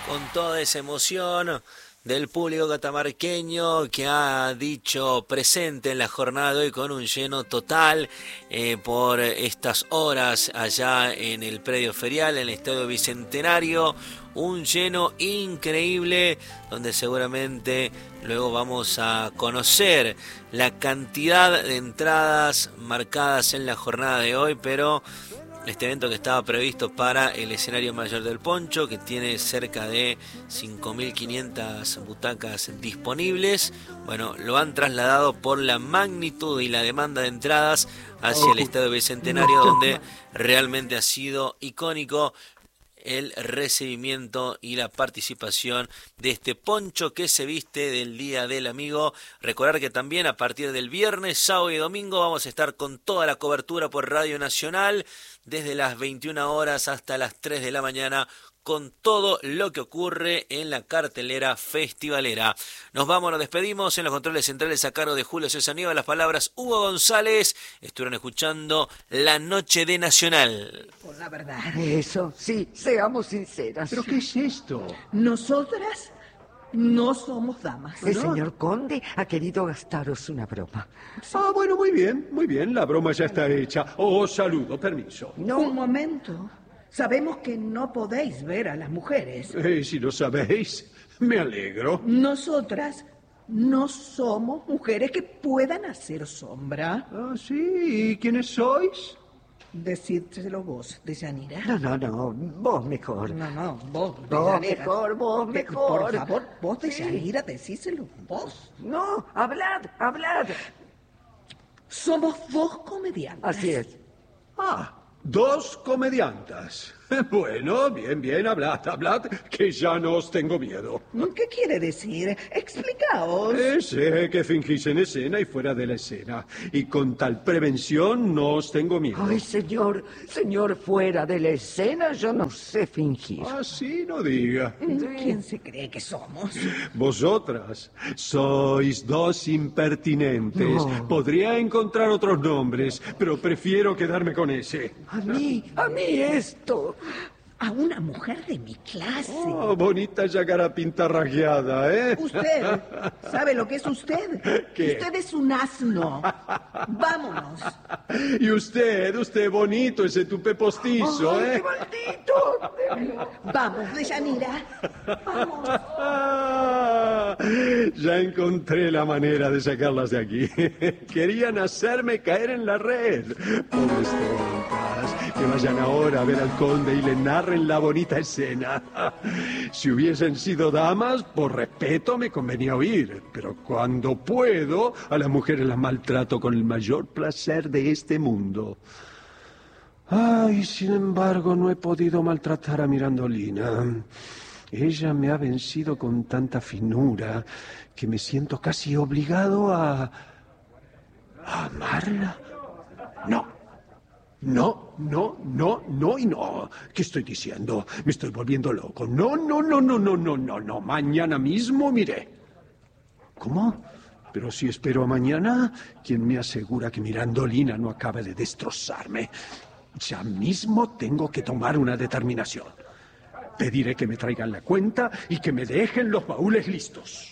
con toda esa emoción del público catamarqueño que ha dicho presente en la jornada de hoy con un lleno total por estas horas allá en el predio ferial, en el Estadio Bicentenario. Un lleno increíble donde seguramente luego vamos a conocer la cantidad de entradas marcadas en la jornada de hoy, pero este evento que estaba previsto para el escenario mayor del Poncho, que tiene cerca de 5.500 butacas disponibles, bueno, lo han trasladado por la magnitud y la demanda de entradas hacia el Estadio Bicentenario, donde realmente ha sido icónico el recibimiento y la participación de este poncho que se viste del Día del Amigo. Recordar que también a partir del viernes, sábado y domingo vamos a estar con toda la cobertura por Radio Nacional desde las 21 horas hasta las 3 de la mañana con todo lo que ocurre en la cartelera festivalera. Nos vamos, nos despedimos. En los controles centrales a cargo de Julio César Nieva, las palabras Hugo González. Estuvieron escuchando La Noche de Nacional. Por la verdad. Eso, sí, seamos sinceras. ¿Pero qué es esto? Nosotras no somos damas. El ¿no? señor conde ha querido gastaros una broma. Ah, bueno, muy bien, la broma ya está hecha. Os saludo, permiso. No, Un momento. Sabemos que no podéis ver a las mujeres. Si lo sabéis, me alegro. Nosotras no somos mujeres que puedan hacer sombra. Ah, sí, ¿y quiénes sois? Decídselo vos, Deyanira. no, vos mejor. No, vos, Vos Deyanira. mejor, vos mejor. Por favor, vos, Sí. Deyanira, decíselo vos. No, hablad. Somos dos comediantes. Así es. Ah, 2 comediantas. Bueno, bien, hablad, que ya no os tengo miedo. ¿Qué quiere decir? Explicaos. Sé que fingís en escena y fuera de la escena. Y con tal prevención no os tengo miedo. Ay, señor, fuera de la escena yo no sé fingir. Así no diga. ¿Quién se cree que somos? Vosotras sois 2 impertinentes. No. Podría encontrar otros nombres, pero prefiero quedarme con ese. A mí esto. A una mujer de mi clase. Oh, bonita yacara pintarrajeada, ¿eh? Usted, ¿sabe lo que es usted? ¿Qué? Usted es un asno. Vámonos. Y usted, bonito, ese tupe postizo, ¡Ay, ¿eh? qué maldito! Vamos, Deyanira. Vamos. Ya encontré la manera de sacarlas de aquí. Querían hacerme caer en la red. Pobres tontas, que vayan ahora a ver al conde y le narren la bonita escena. Si hubiesen sido damas, por respeto me convenía oír, pero cuando puedo, a las mujeres las maltrato con el mayor placer de este mundo. Ay, sin embargo, no he podido maltratar a Mirandolina. Ella me ha vencido con tanta finura que me siento casi obligado a amarla. No y no. ¿Qué estoy diciendo? Me estoy volviendo loco. No. Mañana mismo miré. ¿Cómo? Pero si espero a mañana, ¿quién me asegura que Mirandolina no acabe de destrozarme? Ya mismo tengo que tomar una determinación. Pediré que me traigan la cuenta y que me dejen los baúles listos.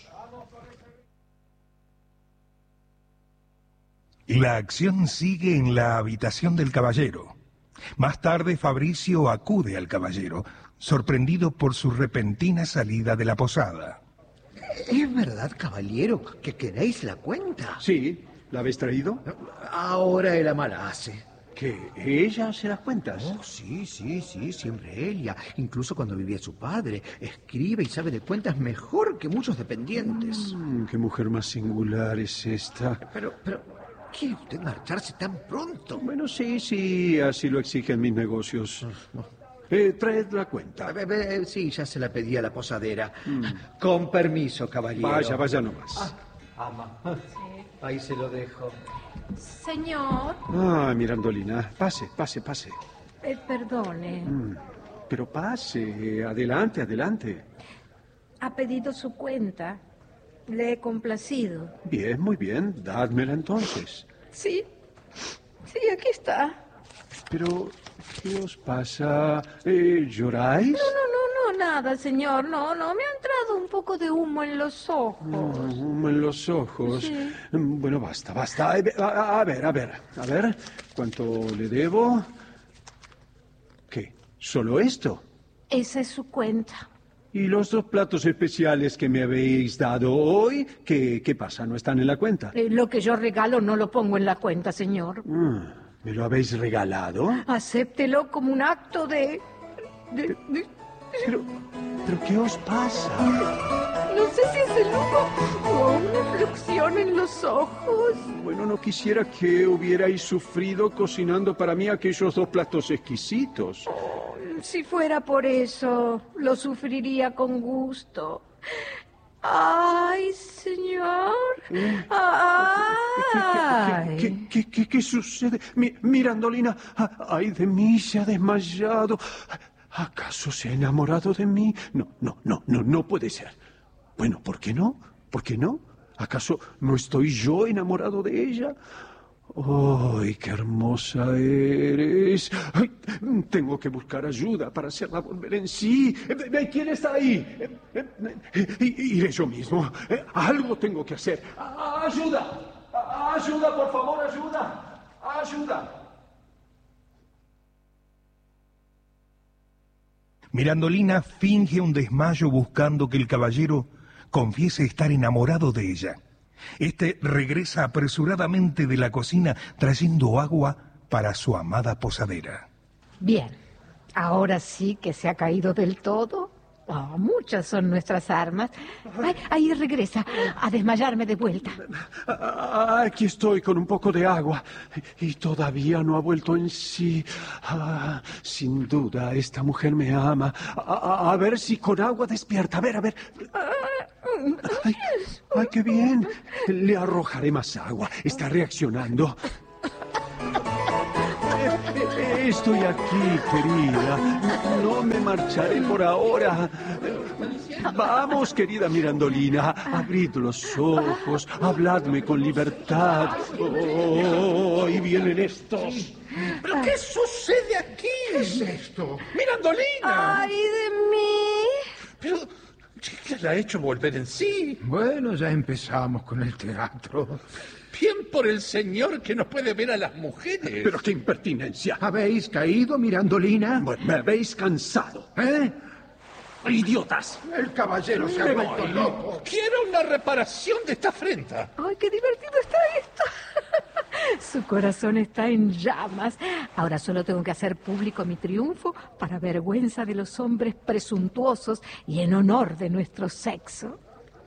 La acción sigue en la habitación del caballero. Más tarde Fabricio acude al caballero, sorprendido por su repentina salida de la posada. ¿Es verdad, caballero, que queréis la cuenta? Sí, ¿la habéis traído? Ahora el ama la hace. ¿Que ella hace las cuentas? Oh, sí, siempre ella. Incluso cuando vivía su padre. Escribe y sabe de cuentas mejor que muchos dependientes. Qué mujer más singular es esta. Pero, ¿quiere usted marcharse tan pronto? Bueno, sí, así lo exigen mis negocios. Traed la cuenta. Sí, ya se la pedí a la posadera. Con permiso, caballero. Vaya nomás. Ama. Ahí se lo dejo. Señor. Mirandolina, pase. Perdone. Pero pase, adelante. Ha pedido su cuenta. Le he complacido. Bien, muy bien, dádmela entonces. Sí, aquí está. Pero, ¿qué os pasa? ¿Lloráis? No, No, nada, señor. No, me ha entrado un poco de humo en los ojos. En los ojos. Sí. Bueno, basta. A ver. ¿Cuánto le debo? ¿Qué? ¿Solo esto? Esa es su cuenta. ¿Y los 2 platos especiales que me habéis dado hoy? ¿Qué pasa? ¿No están en la cuenta? Lo que yo regalo no lo pongo en la cuenta, señor. ¿Me lo habéis regalado? Acéptelo como un acto de... Pero ¿qué os pasa? No sé si es el humo o una fluxión en los ojos. Bueno, no quisiera que hubierais sufrido cocinando para mí aquellos 2 platos exquisitos. Si fuera por eso, lo sufriría con gusto. ¡Ay, señor! ¡Ay! ¿Qué sucede? Mirandolina, ay de mí, se ha desmayado. ¿Acaso se ha enamorado de mí? No puede ser. Bueno, ¿por qué no? ¿Acaso no estoy yo enamorado de ella? ¡Ay, qué hermosa eres! Ay, tengo que buscar ayuda para hacerla volver en sí. ¿Quién está ahí? Iré yo mismo. Algo tengo que hacer. ¡Ayuda! ¡Ayuda, por favor, ayuda! ¡Ayuda! Mirandolina finge un desmayo buscando que el caballero confiese estar enamorado de ella. Este regresa apresuradamente de la cocina trayendo agua para su amada posadera. Bien, ahora sí que se ha caído del todo. Muchas son nuestras armas. Ahí regresa a desmayarme de vuelta. Aquí estoy con un poco de agua y todavía no ha vuelto en sí. Sin duda, esta mujer me ama. A ver si con agua despierta. A ver. Ay, qué bien. Le arrojaré más agua. Está reaccionando. Estoy aquí, querida. No me marcharé por ahora. Vamos, querida Mirandolina, abrid los ojos, habladme con libertad. Ahí vienen estos. ¿Pero qué sucede aquí? ¿Qué es esto? ¡Mirandolina! ¡Ay, de mí! Pero, ¿qué la ha hecho volver en sí? Bueno, ya empezamos con el teatro. Bien por el señor que no puede ver a las mujeres. Pero qué impertinencia. ¿Habéis caído, Mirandolina? Bueno, me habéis cansado. ¡Idiotas! El caballero se ha vuelto loco. Quiero una reparación de esta afrenta. ¡Ay, qué divertido está esto! Su corazón está en llamas. Ahora solo tengo que hacer público mi triunfo para vergüenza de los hombres presuntuosos y en honor de nuestro sexo.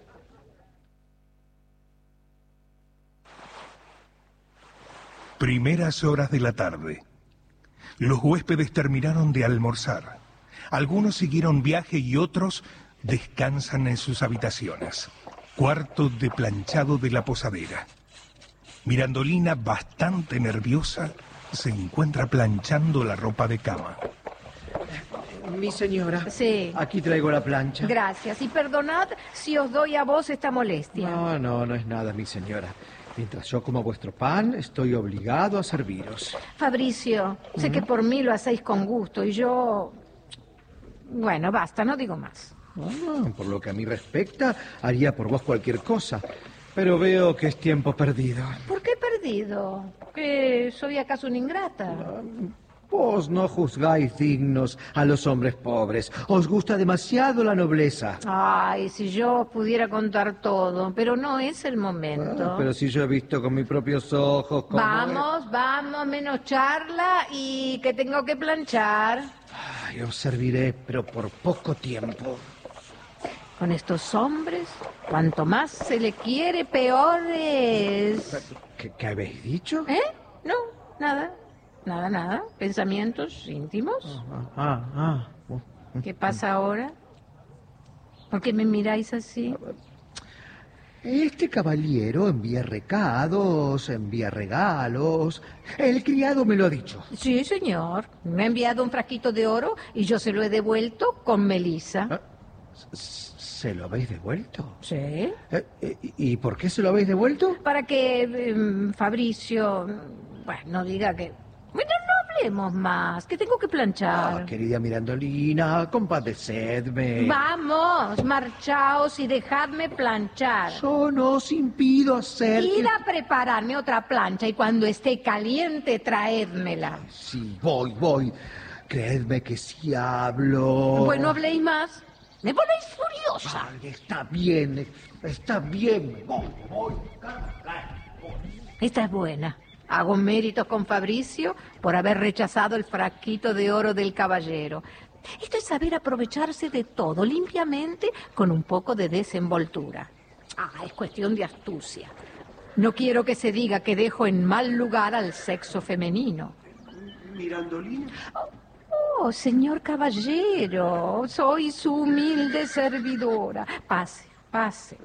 Primeras horas de la tarde. Los huéspedes terminaron de almorzar. Algunos siguieron viaje y otros descansan en sus habitaciones. Cuarto de planchado de la posadera. Mirandolina, bastante nerviosa, se encuentra planchando la ropa de cama. Mi señora. Sí. Aquí traigo la plancha. Gracias. Y perdonad si os doy a vos esta molestia. No es nada, mi señora. Mientras yo como vuestro pan, estoy obligado a serviros. Fabricio, sé que por mí lo hacéis con gusto y yo... Bueno, basta, no digo más. Por lo que a mí respecta, haría por vos cualquier cosa. Pero veo que es tiempo perdido. ¿Por qué perdido? ¿Que soy acaso una ingrata? Vos no juzgáis dignos a los hombres pobres. Os gusta demasiado la nobleza. Ay, si yo pudiera contar todo, pero no es el momento. Pero si yo he visto con mis propios ojos cómo... Vamos, menos charla y que tengo que planchar. Ay, os serviré, pero por poco tiempo. Con estos hombres, cuanto más se le quiere, peor es. ¿Qué habéis dicho? No, nada. Nada. ¿Pensamientos íntimos? ¿Qué pasa ahora? ¿Por qué me miráis así? Este caballero envía recados, envía regalos. El criado me lo ha dicho. Sí, señor. Me ha enviado un frasquito de oro y yo se lo he devuelto con melisa. ¿Se lo habéis devuelto? Sí. ¿Y por qué se lo habéis devuelto? Para que Fabricio, no diga que... Bueno, no hablemos más, que tengo que planchar. Querida Mirandolina, compadecedme. Vamos, marchaos y dejadme planchar. Yo no os impido hacer... Id a prepararme otra plancha y cuando esté caliente, traédmela. Sí, voy. Creedme que sí hablo. Bueno, habléis más. Me ponéis furiosa. Ay, está bien. Voy. Esta es buena. Hago méritos con Fabricio por haber rechazado el frasquito de oro del caballero. Esto es saber aprovecharse de todo limpiamente con un poco de desenvoltura. Es cuestión de astucia. No quiero que se diga que dejo en mal lugar al sexo femenino. Mirandolina. Oh, señor caballero, soy su humilde servidora. Pase.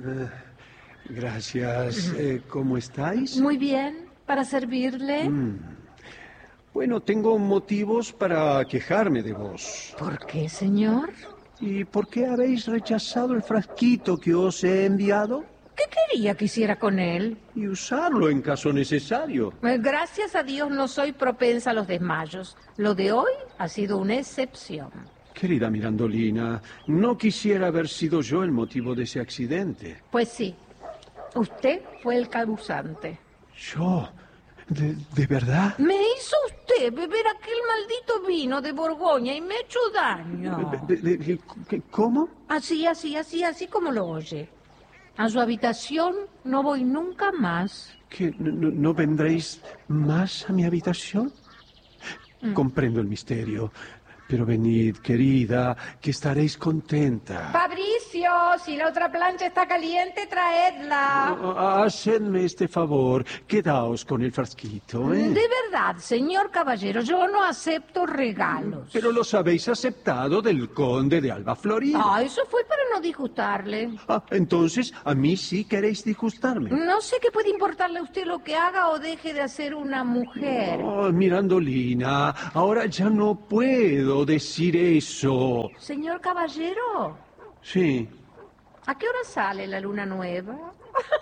Gracias. ¿Cómo estáis? Muy bien, para servirle. Bueno, tengo motivos para quejarme de vos. ¿Por qué, señor? ¿Y por qué habéis rechazado el frasquito que os he enviado? ¿Qué quería que hiciera con él? Y usarlo en caso necesario. Gracias a Dios no soy propensa a los desmayos. Lo de hoy ha sido una excepción. Querida Mirandolina, no quisiera haber sido yo el motivo de ese accidente. Pues sí, usted fue el causante. ¿Yo? ¿De verdad? Me hizo usted beber aquel maldito vino de Borgoña y me ha hecho daño. ¿Cómo? Así como lo oye. A su habitación no voy nunca más. ¿Que no vendréis más a mi habitación? Comprendo el misterio, pero venid, querida, que estaréis contenta. Fabricio, si la otra plancha está caliente, traedla. Hacedme este favor, quedaos con el frasquito, ¿eh? De verdad, señor caballero, yo no acepto regalos. Pero los habéis aceptado del conde de Alba Florida. Eso fue para no disgustarle. Entonces, a mí sí queréis disgustarme. No sé qué puede importarle a usted lo que haga o deje de hacer una mujer. Mirandolina, ahora ya no puedo decir eso. Señor caballero. Sí. ¿A qué hora sale la luna nueva?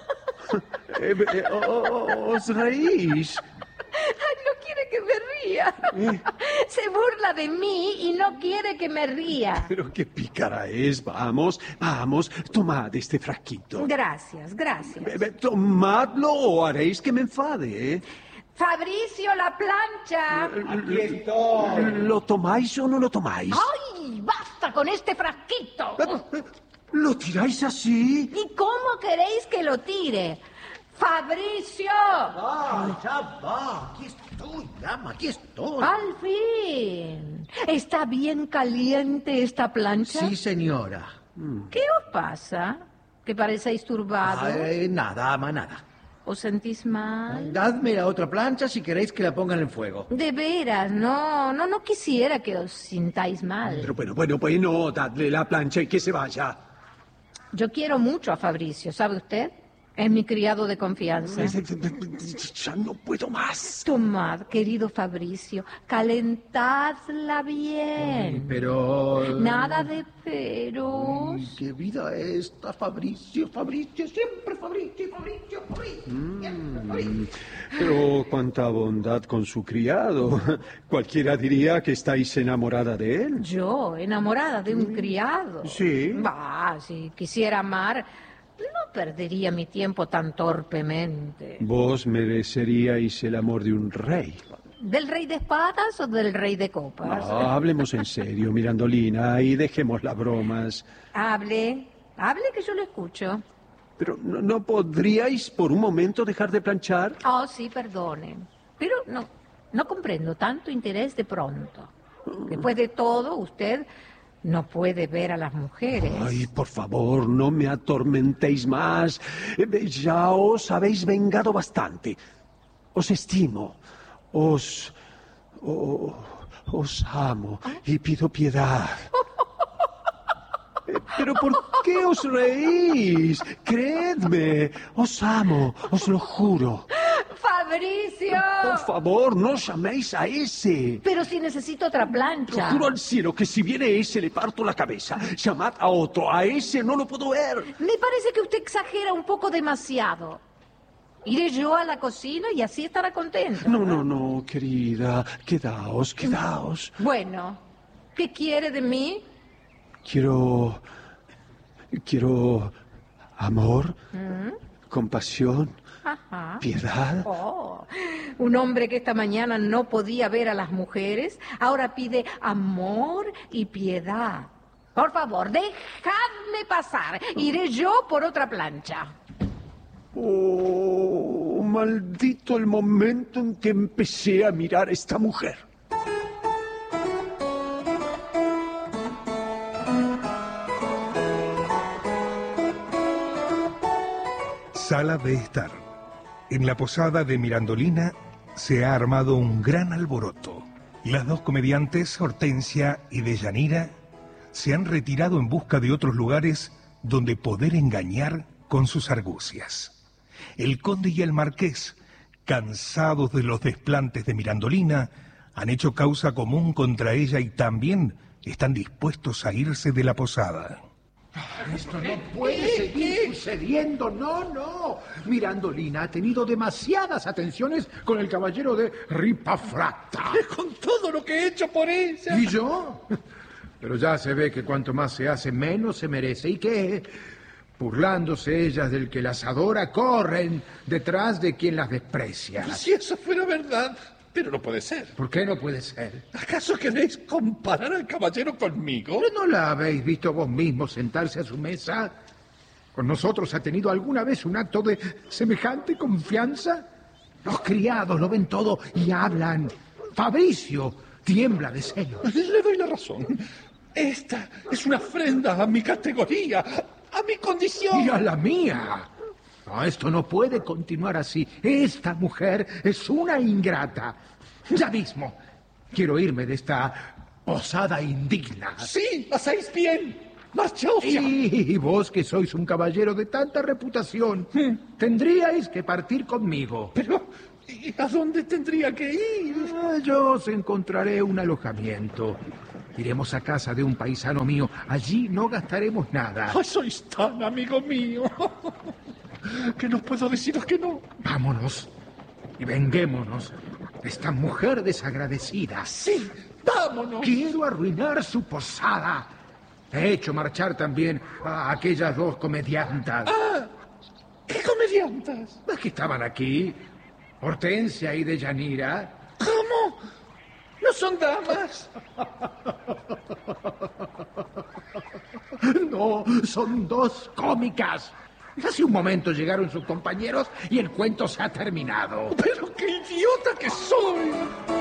Os reís. No quiere que me ría. Se burla de mí y no quiere que me ría. Pero qué pícara es. Vamos, tomad este frasquito. Gracias. Tomadlo o haréis que me enfade, ¿eh? Fabricio, la plancha. Aquí estoy. ¿Lo tomáis o no lo tomáis? ¡Ay, basta con este frasquito! ¿Lo tiráis así? ¿Y cómo queréis que lo tire? ¡Fabricio! Ya va. Aquí estoy, dama, aquí estoy. ¡Al fin! ¿Está bien caliente esta plancha? Sí, señora. ¿Qué os pasa? ¿Que parecéis turbados? Nada, ama, nada. ¿Os sentís mal? Dadme la otra plancha si queréis que la pongan en fuego. De veras, no quisiera que os sintáis mal. Pero bueno, dadle la plancha y que se vaya. Yo quiero mucho a Fabricio, ¿sabe usted? Es mi criado de confianza. Ya no puedo más. Tomad, querido Fabricio, calentadla bien. Pero... Nada de peros. ¡Qué vida esta, Fabricio! Siempre Fabricio. Pero cuánta bondad con su criado. Cualquiera diría que estáis enamorada de él. ¿Yo, enamorada de un criado? Sí. Si quisiera amar, no perdería mi tiempo tan torpemente. Vos mereceríais el amor de un rey. ¿Del rey de espadas o del rey de copas? No, hablemos en serio, Mirandolina, y dejemos las bromas. Hable que yo lo escucho. Pero ¿no podríais por un momento dejar de planchar? Sí, perdone. Pero no comprendo tanto interés de pronto. Después de todo, usted no puede ver a las mujeres. Ay, por favor, no me atormentéis más. Ya os habéis vengado bastante. Os estimo. Os amo y pido piedad. ¿Pero por qué os reís? Creedme, os amo, os lo juro. ¡Fabricio! Por favor, no llaméis a ese. Pero si necesito otra plancha. Juro al cielo que si viene ese le parto la cabeza. Llamad a otro, a ese no lo puedo ver. Me parece que usted exagera un poco demasiado. Iré yo a la cocina y así estará contento. No, querida. Quedaos. Bueno, ¿qué quiere de mí? Quiero amor, compasión, Ajá. piedad. Oh, un hombre que esta mañana no podía ver a las mujeres, ahora pide amor y piedad. Por favor, dejadme pasar. Iré yo por otra plancha. Oh, maldito el momento en que empecé a mirar a esta mujer. Sala de estar. En la posada de Mirandolina se ha armado un gran alboroto. Las dos comediantes, Hortensia y Deyanira, se han retirado en busca de otros lugares donde poder engañar con sus argucias. El conde y el marqués, cansados de los desplantes de Mirandolina, han hecho causa común contra ella y también están dispuestos a irse de la posada. Esto no puede seguir sucediendo, no. Mirandolina ha tenido demasiadas atenciones con el caballero de Ripafracta. Con todo lo que he hecho por ella. ¿Y yo? Pero ya se ve que cuanto más se hace, menos se merece. ¿Y qué? Burlándose ellas del que las adora, corren detrás de quien las desprecia. Si eso fuera verdad, pero no puede ser. ¿Por qué no puede ser? ¿Acaso queréis comparar al caballero conmigo? ¿Pero no la habéis visto vos mismos sentarse a su mesa? ¿Con nosotros ha tenido alguna vez un acto de semejante confianza? Los criados lo ven todo y hablan. Fabricio tiembla de celos. Le doy la razón. Esta es una afrenta a mi categoría, a mi condición. Y a la mía. No, esto no puede continuar así. Esta mujer es una ingrata. Ya mismo quiero irme de esta posada indigna. Sí, hacéis bien. Marchaos ya. Y vos, que sois un caballero de tanta reputación, tendríais que partir conmigo. Pero, ¿y a dónde tendría que ir? Yo os encontraré un alojamiento. Iremos a casa de un paisano mío. Allí no gastaremos nada. Sois tan amigo mío que no puedo deciros que no. Vámonos y venguémonos de esta mujer desagradecida. Sí, vámonos. Quiero arruinar su posada. He hecho marchar también a aquellas dos comediantas. ¿Qué comediantas? Las que estaban aquí, Hortensia y Deyanira. ¿Cómo? ¿No son damas? No, son dos cómicas. Hace un momento llegaron sus compañeros y el cuento se ha terminado. ¡Pero qué idiota que soy!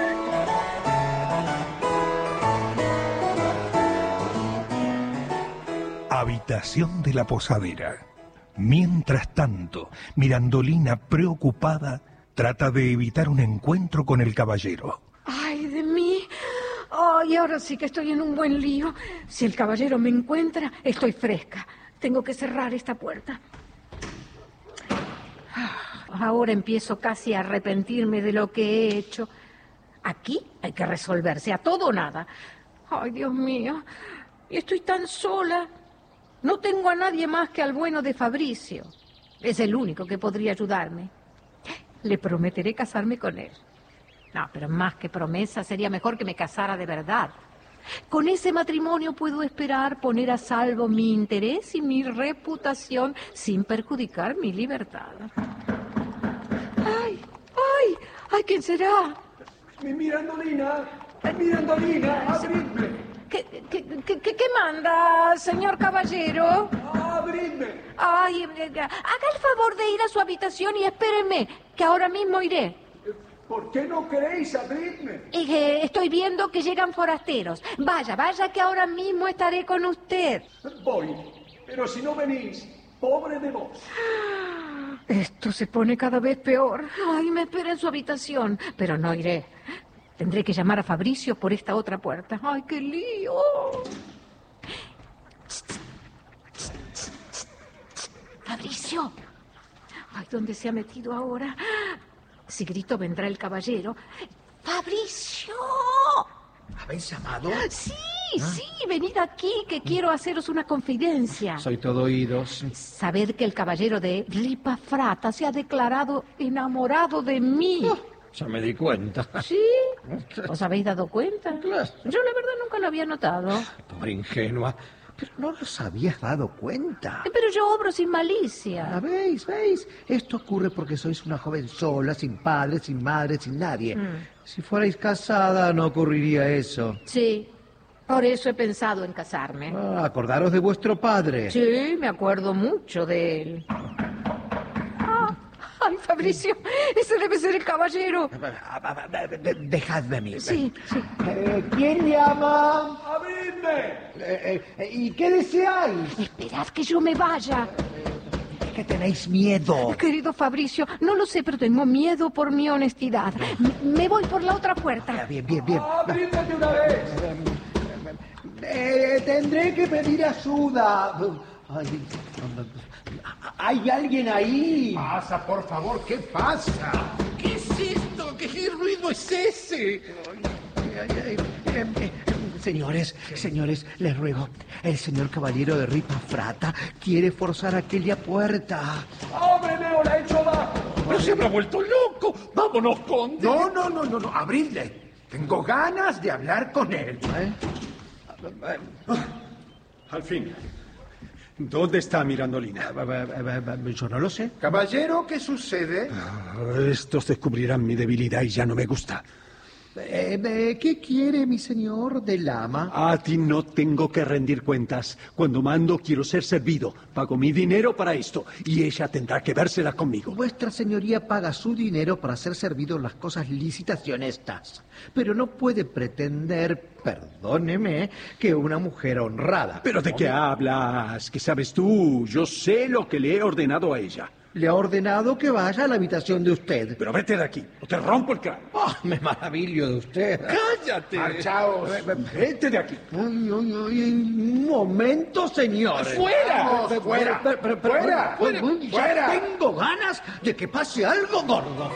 Habitación de la posadera. Mientras tanto, Mirandolina, preocupada, trata de evitar un encuentro con el caballero. ¡Ay, de mí! ¡Ay, ahora sí que estoy en un buen lío! Si el caballero me encuentra, estoy fresca. Tengo que cerrar esta puerta. Ahora empiezo casi a arrepentirme de lo que he hecho. Aquí hay que resolverse, a todo o nada. ¡Ay, Dios mío! Y estoy tan sola. No tengo a nadie más que al bueno de Fabricio. Es el único que podría ayudarme. Le prometeré casarme con él. No, pero más que promesa, sería mejor que me casara de verdad. Con ese matrimonio puedo esperar poner a salvo mi interés y mi reputación sin perjudicar mi libertad. ¡Ay! ¡Ay! ¡Ay! ¿Quién será? Mirandolina, abridme. ¿Qué manda, señor caballero? Abridme. Ay, haga el favor de ir a su habitación y espéreme, que ahora mismo iré. ¿Por qué no queréis abrirme? Estoy viendo que llegan forasteros. Vaya, que ahora mismo estaré con usted. Voy, pero si no venís, pobre de vos. Esto se pone cada vez peor. Ay, me espera en su habitación, pero no iré. Tendré que llamar a Fabricio por esta otra puerta. ¡Ay, qué lío! ¡Fabricio! ¡Ay, ¿dónde se ha metido ahora? Si grito, vendrá el caballero. ¡Fabricio! ¿Habéis llamado? ¡Sí! sí, venid aquí, que quiero haceros una confidencia. Soy todo oídos. Sabed que el caballero de Ripa Frata se ha declarado enamorado de mí. Ya me di cuenta. ¿Sí? ¿Os habéis dado cuenta? Claro. Yo la verdad nunca lo había notado. Pobre ingenua. Pero no los habías dado cuenta. Pero yo obro sin malicia. ¿Veis? Esto ocurre porque sois una joven sola, sin padre, sin madre, sin nadie. Si fuerais casada no ocurriría eso. Sí, por eso he pensado en casarme. Acordaros de vuestro padre. Sí, me acuerdo mucho de él. Ay, Fabricio, ese debe ser el caballero. Dejadme a mí. Sí. ¿Quién llama? ¡Abridme! ¿Y qué deseáis? Esperad que yo me vaya. Es que tenéis miedo. Querido Fabricio, no lo sé, pero tengo miedo por mi honestidad. Me voy por la otra puerta. Bien. ¡Abridme de una vez! Tendré que pedir ayuda. ¿Hay alguien ahí? Pasa, por favor, ¿qué pasa? ¿Qué es esto? ¿Qué ruido es ese? Señores, les ruego. El señor caballero de Ripa Frata quiere forzar aquella puerta. ¡Ábreme o la echo abajo! ¡Pero se habrá vuelto loco! ¡Vámonos, conde! No, abridle. Tengo ganas de hablar con él. Al fin. ¿Dónde está Mirandolina? Yo no lo sé. Caballero, ¿qué sucede? Estos descubrirán mi debilidad y ya no me gusta. ¿Qué quiere mi señor del ama? A ti no tengo que rendir cuentas. Cuando mando quiero ser servido. Pago mi dinero para esto y ella tendrá que vérsela conmigo. Vuestra señoría paga su dinero para ser servido en las cosas lícitas y honestas. Pero no puede pretender, perdóneme, que una mujer honrada... ¿Pero de qué hablas? ¿Qué sabes tú? Yo sé lo que le he ordenado a ella. Le ha ordenado que vaya a la habitación de usted. Pero vete de aquí, o te rompo el cráneo. Me maravillo de usted. ¡Cállate! ¡Marchaos! ¡Vete de aquí! Un momento, señor. ¡Fuera! ¡Fuera! ¡Fuera! ¡Fuera! Tengo ganas de que pase algo gordo.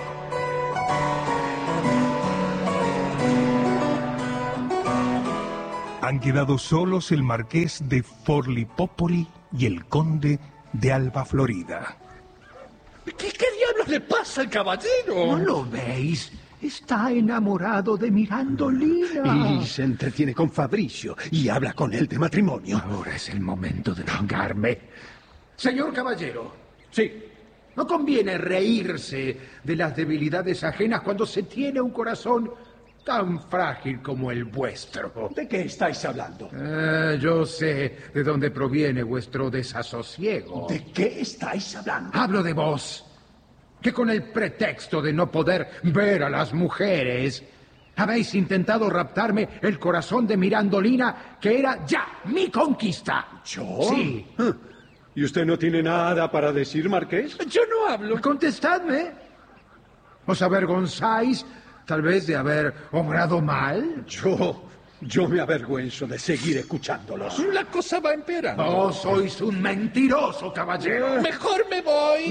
Han quedado solos el marqués de Forlipópoli y el conde de Alba Florida. ¿Qué diablos le pasa al caballero? ¿No lo veis? Está enamorado de Mirandolina. Y se entretiene con Fabricio y habla con él de matrimonio. Ahora es el momento de vengarme. Señor caballero. Sí. No conviene reírse de las debilidades ajenas cuando se tiene un corazón tan frágil como el vuestro. ¿De qué estáis hablando? Yo sé de dónde proviene vuestro desasosiego. ¿De qué estáis hablando? Hablo de vos, que con el pretexto de no poder ver a las mujeres, habéis intentado raptarme el corazón de Mirandolina, que era ya mi conquista. ¿Yo? Sí. ¿Y usted no tiene nada para decir, marqués? Yo no hablo. Contestadme. ¿Os avergonzáis tal vez de haber obrado mal? Yo me avergüenzo de seguir escuchándolos. La cosa va empeorando. No, sois un mentiroso, caballero. Mejor me voy.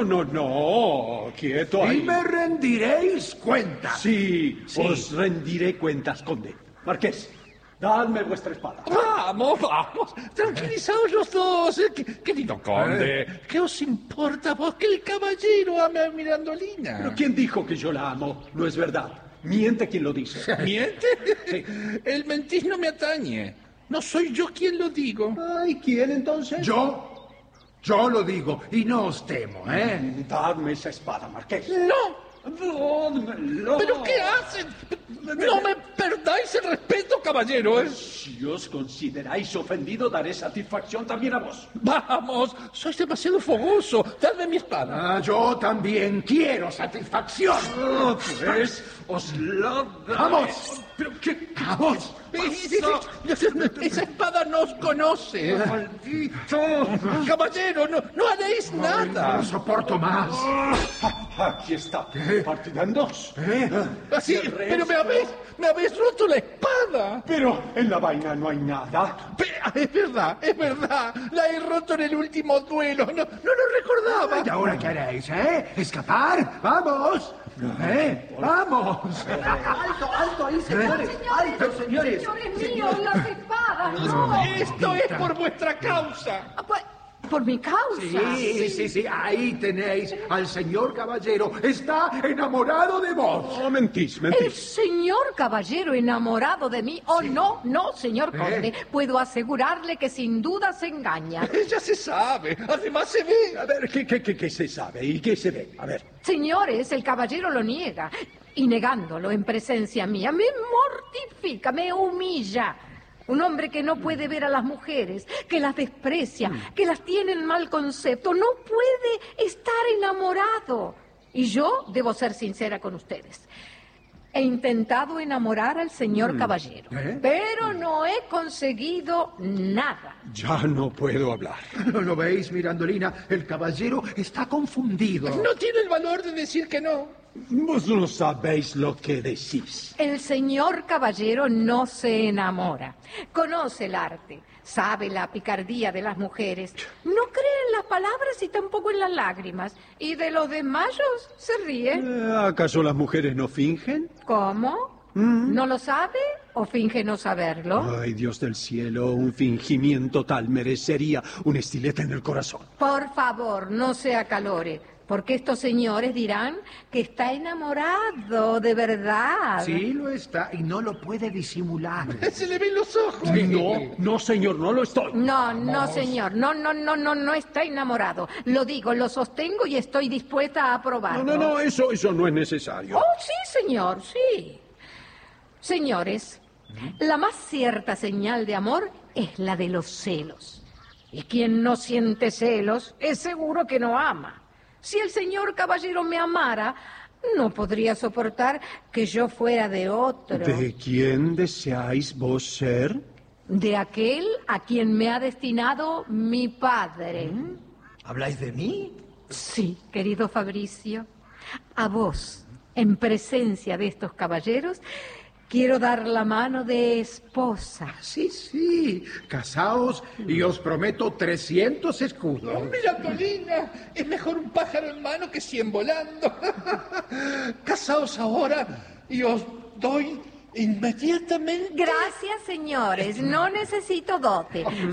No. Quieto ahí. Y me rendiréis cuenta. Sí, os rendiré cuentas, conde. Marqués, dadme vuestra espada. Vamos. Tranquilizaos los dos. Querido conde, ¿qué os importa a vos que el caballero ame a Mirandolina? ¿Pero quién dijo que yo la amo? No es verdad. Miente quien lo dice. ¿Miente? Sí. El mentir no me atañe. No soy yo quien lo digo. Ay, ¿quién entonces? Yo lo digo y no os temo, ¿eh? Dadme esa espada, marqués. ¡No! Dádmelo. ¿Pero qué hacen? No me perdáis el respeto, caballero. Si os consideráis ofendido, daré satisfacción también a vos. Vamos, sois demasiado fogoso. Dadme mi espada. Yo también quiero satisfacción. Pues os lo daré. ¡Vamos! ¿Pero qué? ¡Vamos! Esa espada nos conoce. ¡Maldito! Caballero, no haréis nada. No soporto más. Aquí está. Partida en dos. Así, pero me habéis roto la espada. Pero en la vaina no hay nada. Es verdad. La he roto en el último duelo. No lo recordaba. ¿Y ahora qué haréis, eh? ¿Escapar? ¡Vamos! ¡Vamos! ¡Alto ahí, señores! ¡Alto, señores! Señores míos, las espadas, no. Esto es por vuestra causa. Por mi causa. Sí, ahí tenéis al señor caballero. Está enamorado de vos. Oh, mentís. El señor caballero enamorado de mí. Oh, no, señor conde. Puedo asegurarle que sin duda se engaña. Ya se sabe. Además se ve. A ver, ¿qué se sabe y qué se ve? A ver. Señores, el caballero lo niega. Y negándolo en presencia mía, me mortifica, me humilla. Un hombre que no puede ver a las mujeres, que las desprecia, que las tiene en mal concepto, no puede estar enamorado. Y yo debo ser sincera con ustedes. He intentado enamorar al señor caballero, pero no he conseguido nada. Ya no puedo hablar. ¿No lo veis, Mirandolina? El caballero está confundido. No tiene el valor de decir que no. Vos no sabéis lo que decís. El señor caballero no se enamora. Conoce el arte, sabe la picardía de las mujeres. No cree en las palabras y tampoco en las lágrimas. Y de los desmayos se ríe. ¿Acaso las mujeres no fingen? ¿Cómo? ¿No lo sabe o finge no saberlo? Ay, Dios del cielo, un fingimiento tal merecería un estilete en el corazón. Por favor, no se acalore. Porque estos señores dirán que está enamorado, de verdad. Sí, lo está, y no lo puede disimular. Se le ven los ojos. No, señor, no lo estoy. No, señor. No está enamorado. Lo digo, lo sostengo y estoy dispuesta a aprobarlo. No, eso no es necesario. Oh, sí, señor, sí. Señores, la más cierta señal de amor es la de los celos. Y quien no siente celos es seguro que no ama. Si el señor caballero me amara, no podría soportar que yo fuera de otro. ¿De quién deseáis vos ser? De aquel a quien me ha destinado mi padre. ¿Habláis de mí? Sí, querido Fabricio. A vos, en presencia de estos caballeros, quiero dar la mano de esposa. Sí. Casaos y os prometo 300 escudos. Mirandolina, es mejor un pájaro en mano que 100 volando. Casaos ahora y os doy inmediatamente. Gracias, señores. No necesito dote.